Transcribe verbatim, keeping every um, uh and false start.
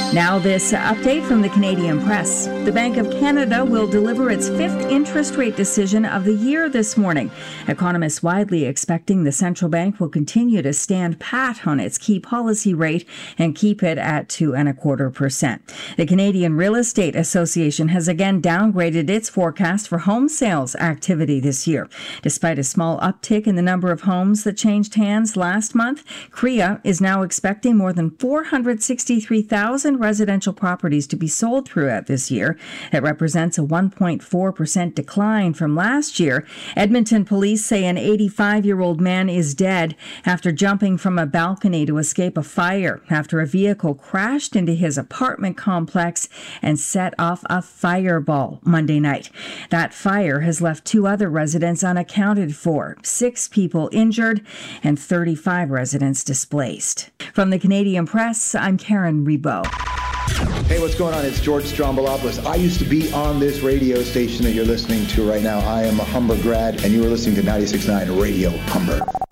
Now this update from the Canadian Press. The Bank of Canada will deliver its fifth interest rate decision of the year this morning. Economists widely expecting the central bank will continue to stand pat on its key policy rate and keep it at two and a quarter percent. The Canadian Real Estate Association has again downgraded its forecast for home sales activity this year. Despite a small uptick in the number of homes that changed hands last month, C R E A is now expecting more than four hundred sixty-three thousand residential properties to be sold throughout this year. It represents a one point four percent decline from last year. Edmonton police say an eighty-five-year-old man is dead after jumping from a balcony to escape a fire after a vehicle crashed into his apartment complex and set off a fireball Monday night. That fire has left two other residents unaccounted for, six people injured, and thirty-five residents displaced. From the Canadian Press, I'm Karen Rebo. Hey, what's going on? It's George Strombolopoulos. I used to be on this radio station that you're listening to right now. I am a Humber grad, and you are listening to ninety-six point nine Radio Humber.